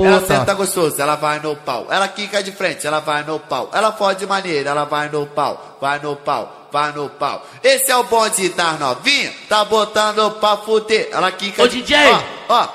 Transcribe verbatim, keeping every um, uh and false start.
Ela Puta. senta gostoso, ela vai no pau. Ela quica de frente, ela vai no pau. Ela fode maneira, ela vai no pau. Vai no pau, vai no pau. Esse é o bonde das novinhas, tá botando pra fuder. Ela quica Ô, de... D J! Ó, ó.